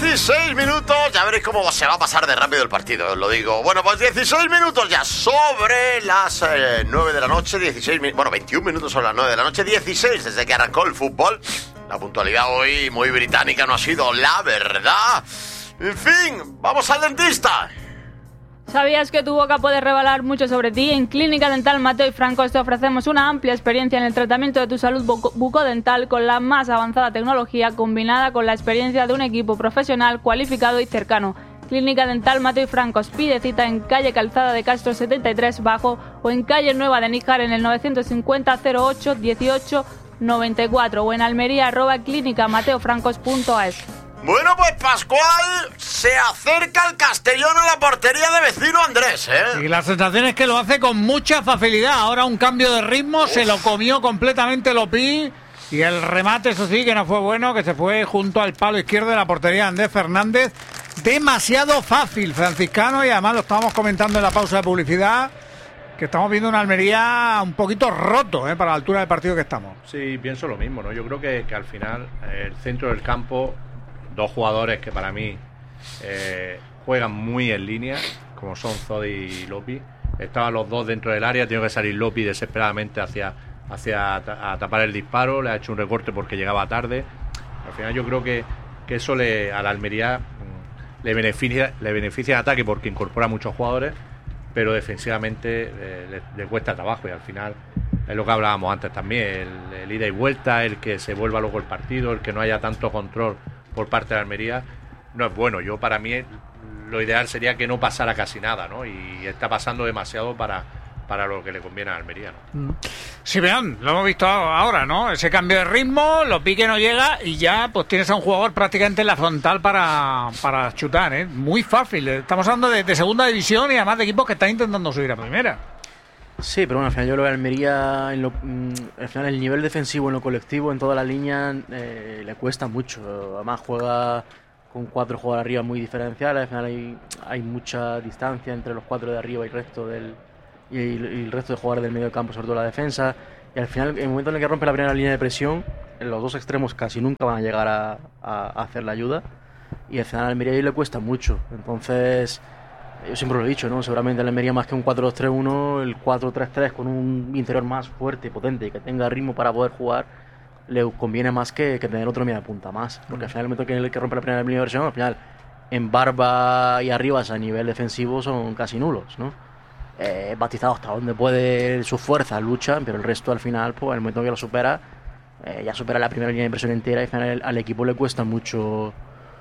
16 minutos, ya veréis cómo se va a pasar de rápido el partido, os lo digo. Bueno, pues 16 minutos ya sobre las 9 de la noche, 21 minutos sobre las 9 de la noche, 16 desde que arrancó el fútbol. La puntualidad hoy muy británica no ha sido la verdad. En fin, vamos al dentista. ¿Sabías que tu boca puede revelar mucho sobre ti? En Clínica Dental Mateo y Francos te ofrecemos una amplia experiencia en el tratamiento de tu salud bucodental con la más avanzada tecnología combinada con la experiencia de un equipo profesional cualificado y cercano. Clínica Dental Mateo y Francos. Pide cita en calle Calzada de Castro 73 Bajo o en calle Nueva de Níjar en el 950 08 18 94 o en Almería @clínicamateofrancos.es. Bueno, pues Pascual, se acerca el Castellón a la portería de vecino Andrés, ¿eh? Y la sensación es que lo hace con mucha facilidad. Ahora un cambio de ritmo, se lo comió completamente Lopí. Y el remate, eso sí, que no fue bueno, que se fue junto al palo izquierdo de la portería de Andrés Fernández. Demasiado fácil, franciscano, y además lo estábamos comentando en la pausa de publicidad, que estamos viendo una Almería un poquito roto, para la altura del partido que estamos. Sí, pienso lo mismo, ¿no? Yo creo que al final el centro del campo, dos jugadores que para mí juegan muy en línea, como son Zodi y Lopi. Estaban los dos dentro del área, tiene que salir Lopi desesperadamente a tapar el disparo, le ha hecho un recorte porque llegaba tarde. Al final yo creo que eso a la Almería le beneficia en ataque porque incorpora muchos jugadores, pero defensivamente le cuesta trabajo, y al final es lo que hablábamos antes también, el ida y vuelta, el que se vuelva luego el partido, el que no haya tanto control por parte de la Almería no es bueno. Para mí lo ideal sería que no pasara casi nada, ¿no? Y está pasando demasiado para lo que le conviene a Almería, ¿no? Simeón, lo hemos visto ahora, ¿no? Ese cambio de ritmo, lo pique no llega y ya pues tienes a un jugador prácticamente en la frontal para chutar, ¿eh? Muy fácil. Estamos hablando de segunda división y además de equipos que están intentando subir a primera. Sí, pero bueno, al final yo creo que a Almería, al final el nivel defensivo en lo colectivo, en toda la línea, le cuesta mucho. Además juega con 4 jugadores arriba muy diferenciales, al final hay mucha distancia entre los 4 de arriba y el resto de jugadores del medio campo, sobre todo la defensa. Y al final, en el momento en el que rompe la primera línea de presión, los dos extremos casi nunca van a llegar a hacer la ayuda. Y al final a Almería le cuesta mucho. Entonces, yo siempre lo he dicho, ¿no? Seguramente a Almería más que un 4-2-3-1, el 4-3-3 con un interior más fuerte y potente y que tenga ritmo para poder jugar, le conviene más que tener otro media punta más. Porque al final, el momento en el que rompe la primera línea de presión, al final, en Barba y Arribas a nivel defensivo son casi nulos, ¿no? Batistado hasta donde puede sus fuerzas, luchan, pero el resto al final, pues el momento que lo supera, ya supera la primera línea de presión entera y al final al equipo le cuesta mucho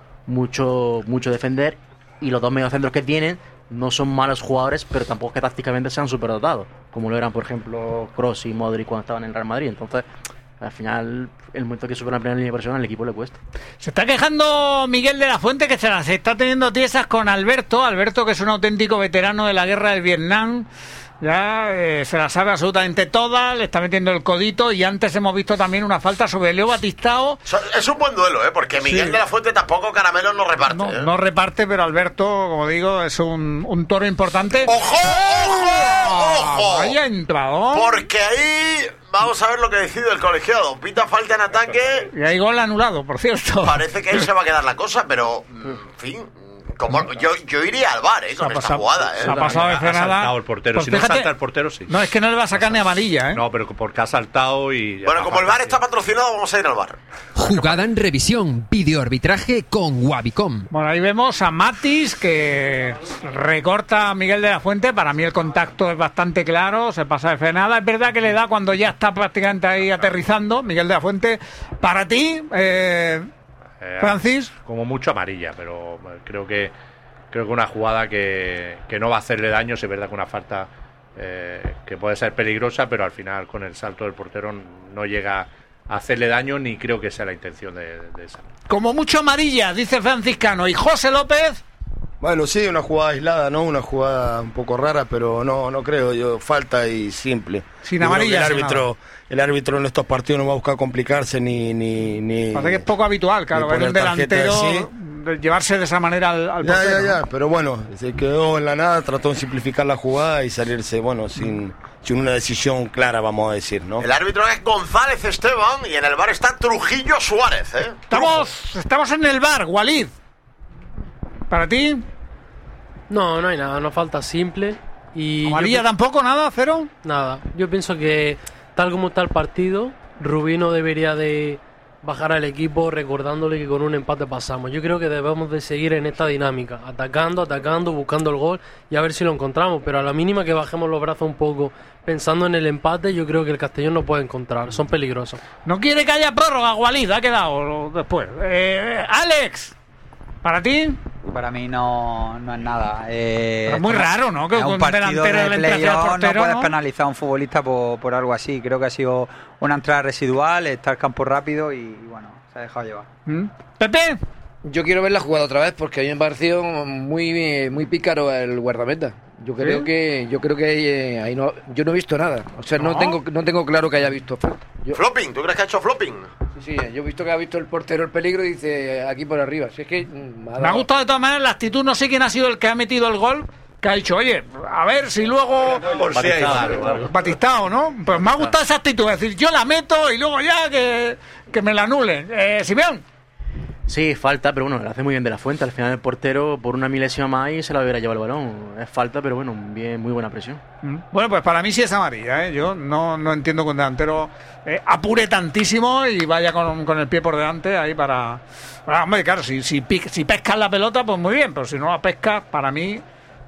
defender, y los dos mediocentros que tienen no son malos jugadores, pero tampoco es que tácticamente sean superdotados, como lo eran por ejemplo Kroos y Modric cuando estaban en el Real Madrid. Entonces al final, el momento que supera la primera línea de presión, al equipo le cuesta. Se está quejando Miguel de la Fuente, que se las está teniendo tiesas con Alberto, que es un auténtico veterano de la guerra del Vietnam. Ya se la sabe absolutamente toda, le está metiendo el codito, y antes hemos visto también una falta sobre Leo Batistao. Es un buen duelo, porque Miguel Sí. de la Fuente tampoco caramelos no reparte. No reparte, pero Alberto, como digo, es un toro importante. ¡Ojo! ¡Ojo! Vaya entrado. Porque ahí vamos a ver lo que decide el colegiado. Pita falta en ataque. Y hay gol anulado, por cierto. Parece que ahí se va a quedar la cosa, pero en fin, como yo iría al VAR con esta jugada. Se ha pasado de frenada. Ha saltado el portero. Pues Si no fíjate, salta el portero, sí. No, es que no le va a sacar ni amarilla, No, pero porque ha saltado y... Bueno, como el VAR está patrocinado, vamos a ir al VAR. Jugada en revisión, videoarbitraje con Wavicom. Bueno, ahí vemos a Matis, que recorta a Miguel de la Fuente. Para mí el contacto es bastante claro, se pasa de frenada. Es verdad que le da cuando ya está prácticamente ahí aterrizando Miguel de la Fuente. Para ti, Francis. Como mucho amarilla, pero creo que una jugada que no va a hacerle daño. Es verdad que una falta que puede ser peligrosa, pero al final con el salto del portero no llega a hacerle daño, ni creo que sea la intención de esa. Como mucho amarilla, dice Franciscano. ¿Y José López? Bueno, sí, una jugada aislada, ¿no? Una jugada un poco rara, pero no creo yo, falta y simple. Sin amarilla. El árbitro en estos partidos no va a buscar complicarse ni Parece que es poco habitual, claro, ver un delantero llevarse de esa manera al portero. Ya, pero bueno, se quedó en la nada, trató de simplificar la jugada y salirse, bueno, sin una decisión clara, vamos a decir, ¿no? El árbitro es González Esteban y en el VAR está Trujillo Suárez, Estamos en el VAR, Walid. ¿Para ti? No, no hay nada, no falta simple. Y ¿Amarilla tampoco? ¿Nada? ¿Cero? Nada. Yo pienso que tal como está el partido, Rubí no debería de bajar al equipo recordándole que con un empate pasamos. Yo creo que debemos de seguir en esta dinámica, atacando, buscando el gol y a ver si lo encontramos, pero a la mínima que bajemos los brazos un poco pensando en el empate, yo creo que el Castellón no puede encontrar, son peligrosos. No quiere que haya prórroga, Walid, ha quedado después. Alex, ¿para ti? Para mí no es nada. Es muy raro, ¿no? Que un partido delantero de le entre hacia el playoff portero, no puedes ¿no? penalizar a un futbolista por algo así. Creo que ha sido una entrada residual, está el campo rápido y bueno, se ha dejado llevar. Pepe. Yo quiero ver la jugada otra vez porque a mí me ha parecido muy pícaro el guardameta. Yo creo que ahí no, yo no he visto nada. O sea, no tengo claro que haya visto falta. Flopping, ¿tú crees que ha hecho flopping? Sí, yo he visto que ha visto el portero el peligro y dice aquí por arriba. Si es que me ha gustado de todas maneras la actitud, no sé quién ha sido el que ha metido el gol, que ha dicho, oye, a ver si luego... Batistao, ¿no? Pues me ha gustado esa actitud, es decir, yo la meto y luego ya que me la anulen. Simeón. Sí, falta, pero bueno, lo hace muy bien De La Fuente. Al final el portero, por una milésima más, y se la hubiera llevado el balón. Es falta, pero bueno, bien, muy buena presión. Bueno, pues para mí sí es amarilla, ¿eh? Yo no entiendo que un delantero apure tantísimo y vaya con el pie por delante ahí para hombre, claro, si pescas la pelota, pues muy bien, pero si no la pescas, para mí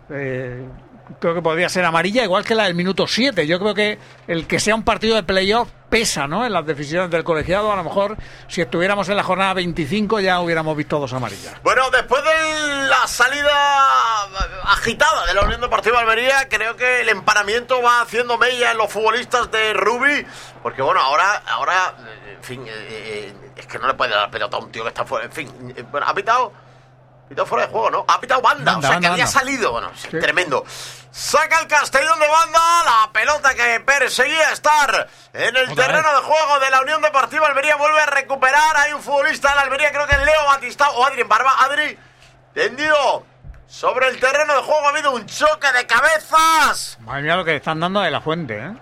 creo que podría ser amarilla, igual que la del minuto 7. Yo creo que el que sea un partido de playoff pesa, ¿no? En las decisiones del colegiado. A lo mejor si estuviéramos en la jornada 25 ya hubiéramos visto 2 amarillas. Bueno, después de la salida agitada de la Unión Deportiva Almería, creo que el emparamiento va haciendo mella en los futbolistas de Rubí, porque bueno, ahora en fin, es que no le puede dar la pelota a un tío que está fuera, en fin, bueno, ha pitado fuera de juego, ¿no? Ha pitado banda, o sea, que había salido. Bueno, sí. Tremendo. Saca el Castellón de banda, la pelota que perseguía estar en el terreno de juego de la Unión Deportiva Almería. Vuelve a recuperar. Hay un futbolista de la Almería, creo que es Leo Batistao o Adri en barba. Adri, tendido sobre el terreno de juego. Ha habido un choque de cabezas. Madre mía, lo que le están dando a De La Fuente, ¿eh?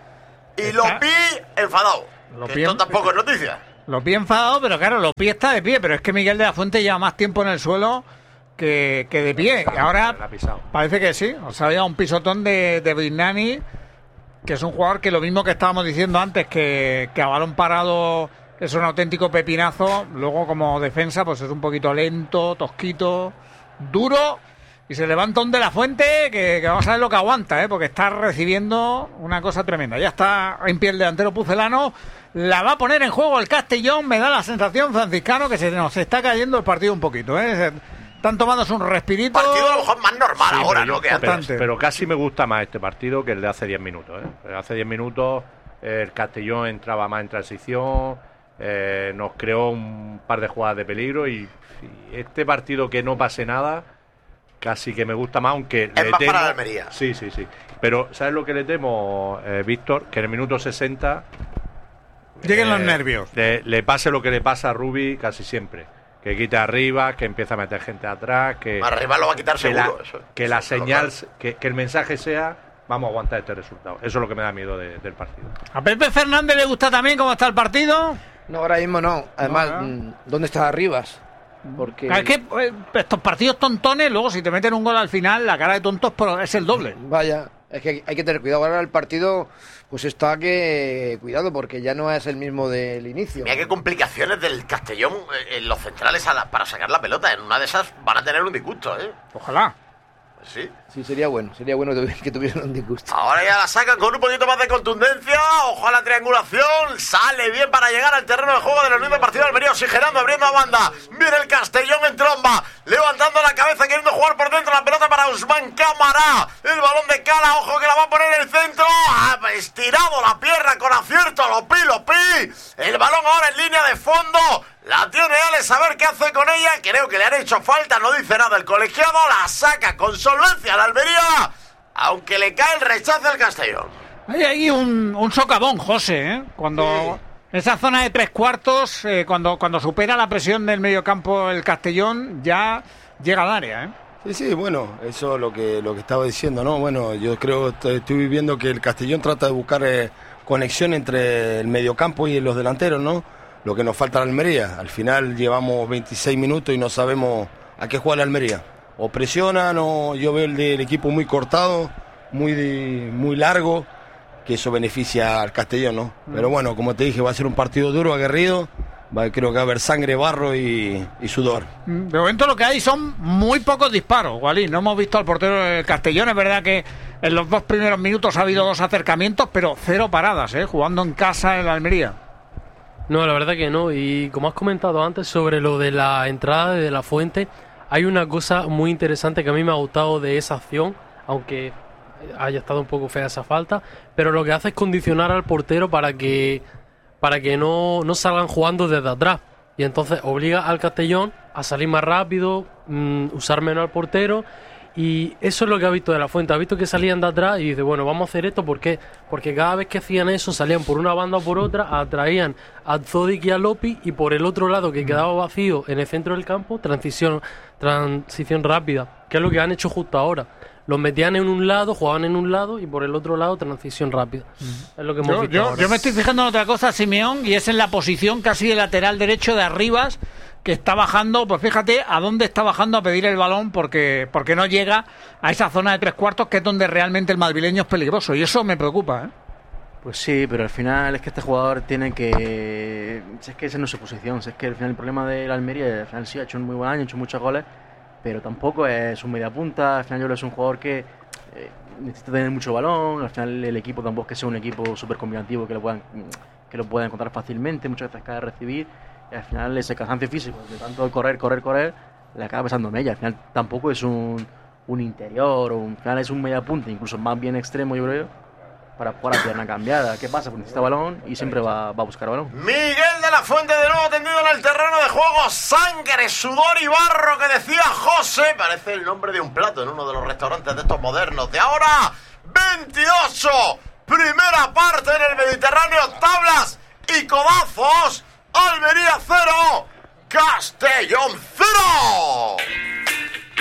Y Lopi enfadado. Esto tampoco es noticia. Lopi enfadado, pero claro, Lopi está de pie, pero es que Miguel De La Fuente lleva más tiempo en el suelo que de pie. Ahora parece que sí, o sea, había un pisotón de Brignani, que es un jugador que lo mismo que estábamos diciendo antes, que a balón parado es un auténtico pepinazo, luego como defensa pues es un poquito lento, tosquito, duro, y se levanta un De La Fuente que vamos a ver lo que aguanta, porque está recibiendo una cosa tremenda. Ya está en pie el delantero pucelano. La va a poner en juego el Castellón. Me da la sensación, franciscano, que se nos está cayendo el partido un poquito, Están tomándose un respirito. Partido a lo mejor más normal sí, ahora, ¿no? Pero casi me gusta más este partido que el de hace 10 minutos. Hace 10 minutos el Castellón entraba más en transición, nos creó un par de jugadas de peligro y este partido que no pase nada, casi que me gusta más, aunque es más para la Almería. Sí. Pero ¿sabes lo que le temo, Víctor? Que en el minuto 60... lleguen los nervios. Le pase lo que le pasa a Rubí casi siempre. Que quite arriba, que empiece a meter gente atrás. Que arriba lo va a quitar seguro. Que la señal, que el mensaje sea: vamos a aguantar este resultado. Eso es lo que me da miedo del partido. ¿A Pepe Fernández le gusta también cómo está el partido? No, ahora mismo no. Además, ¿dónde está Arribas? Porque es que estos partidos tontones, luego si te meten un gol al final, la cara de tontos es el doble. Vaya, es que hay que tener cuidado. Ahora el partido pues está que cuidado, porque ya no es el mismo del inicio. Mira qué complicaciones del Castellón en los centrales para sacar la pelota. En una de esas van a tener un disgusto, Ojalá. Sí. Sí, sería bueno que tuvieran un disgusto. Ahora ya la sacan con un poquito más de contundencia. Ojo a la triangulación. Sale bien para llegar al terreno de juego de la Unión Deportiva Almería, oxigenando, abriendo a banda. Viene el Castellón en tromba, levantando la cabeza, queriendo jugar por dentro. La pelota para Usman Camará. El balón de Cala, ojo que la va a poner en el centro. Estirado la pierna con acierto. Lopi. El balón ahora en línea de fondo. La tiene Alex, a ver qué hace con ella. Creo que le han hecho falta, no dice nada el colegiado. La saca con solvencia la Almería, aunque le cae el rechazo al Castellón. Hay ahí un socavón, José, cuando esa zona de 3/4, cuando supera la presión del mediocampo el Castellón, ya llega al área, Sí, bueno, eso es lo que estaba diciendo, ¿no? Bueno, yo creo, estoy viendo que el Castellón trata de buscar conexión entre el mediocampo y los delanteros, ¿no? Lo que nos falta a la Almería. Al final llevamos 26 minutos y no sabemos a qué juega la Almería. o presionan o yo veo el del equipo muy cortado, muy largo, que eso beneficia al Castellón, ¿no? Pero bueno, como te dije, va a ser un partido duro, aguerrido. Creo que va a haber sangre, barro y sudor. De momento lo que hay son muy pocos disparos, Walid. No hemos visto al portero del Castellón. Es verdad que en los 2 primeros minutos ha habido 2 acercamientos, pero 0 paradas, jugando en casa en la Almería. No, la verdad que no. Y como has comentado antes sobre lo de la entrada de La Fuente, hay una cosa muy interesante que a mí me ha gustado de esa acción, aunque haya estado un poco fea esa falta, pero lo que hace es condicionar al portero para que no salgan jugando desde atrás. Y entonces obliga al Castellón a salir más rápido, usar menos al portero. Y eso es lo que ha visto de La Fuente. Ha visto que salían de atrás y dice, bueno, vamos a hacer esto. ¿Por qué? Porque cada vez que hacían eso, salían por una banda o por otra, atraían a Zodic y a Lopi, y por el otro lado, que quedaba vacío en el centro del campo, transición rápida, que es lo que han hecho justo ahora. Los metían en un lado, jugaban en un lado, y por el otro lado transición rápida. Es lo que hemos visto ahora. Yo me estoy fijando en otra cosa, Simeón, y es en la posición casi de lateral derecho de Arribas, que está bajando, pues fíjate a dónde está bajando a pedir el balón, porque no llega a esa zona de 3/4, que es donde realmente el madrileño es peligroso, y eso me preocupa, Pues sí, pero al final es que este jugador tiene que... Es que esa no es su posición, es que al final el problema de la Almería, al final sí, ha hecho un muy buen año, ha hecho muchos goles, pero tampoco es un media punta. Al final yo creo que es un jugador que necesita tener mucho balón. Al final el equipo tampoco es que sea un equipo súper combinativo que lo puedan encontrar fácilmente, muchas veces cae a recibir, y al final ese cansancio físico de tanto correr le acaba pesando en ella. Al final tampoco es un interior, al final es un media punta, incluso más bien extremo, yo creo, para jugar a pierna cambiada. ¿Qué pasa? Pues necesita balón y siempre va a buscar balón. Miguel de la Fuente de nuevo tendido en el terreno de juego. Sangre, sudor y barro, que decía José. Parece el nombre de un plato en uno de los restaurantes de estos modernos. De ahora, 28. Primera parte en el Mediterráneo. Tablas y codazos. Almería 0. Castellón 0.